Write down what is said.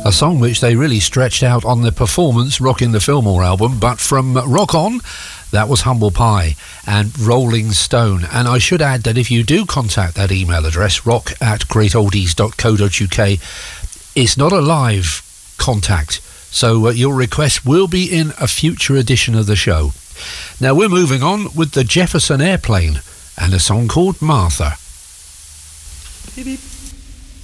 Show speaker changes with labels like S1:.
S1: a song which they really stretched out on their performance, Rockin' the Fillmore album. But from Rock On, that was Humble Pie and Rolling Stone. And I should add that if you do contact that email address, rock@greatoldies.co.uk, it's not a live contact, so your request will be in a future edition of the show. Now we're moving on with the Jefferson Airplane and a song called Martha.
S2: Beep, beep.